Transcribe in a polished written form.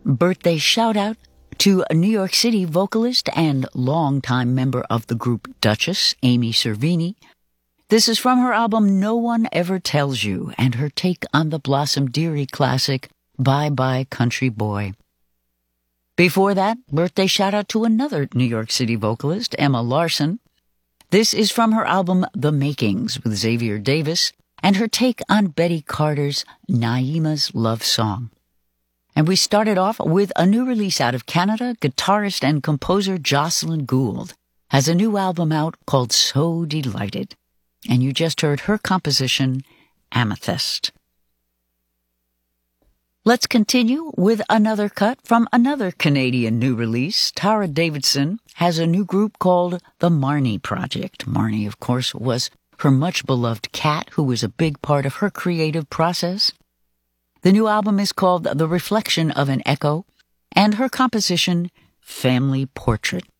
Birthday shout-out to New York City vocalist and longtime member of the group Duchess, Amy Cervini. This is from her album No One Ever Tells You and her take on the Blossom Dearie classic Bye Bye Country Boy. Before that, birthday shout-out to another New York City vocalist, Emma Larson. This is from her album The Makings with Xavier Davis and her take on Betty Carter's Naima's Love Song. And we started off with a new release out of Canada. Guitarist and composer Jocelyn Gould has a new album out called So Delighted. And you just heard her composition, Amethyst. Let's continue with another cut from another Canadian new release. Tara Davidson has a new group called the Marnie Project. Marnie, of course, was her much-beloved cat who was a big part of her creative process. The new album is called The Reflection of an Echo, and her composition, Family Portrait.